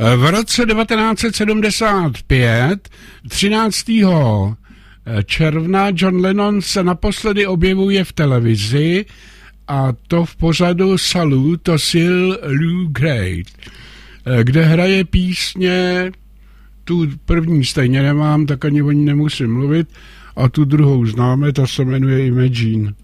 V roce 1975, 13. června, John Lennon se naposledy objevuje v televizi, a to v pořadu Salut to Sil Lou Great, kde hraje písně, tu první stejně nemám, tak ani o ní nemusím mluvit, a tu druhou známe, ta se jmenuje Imagine.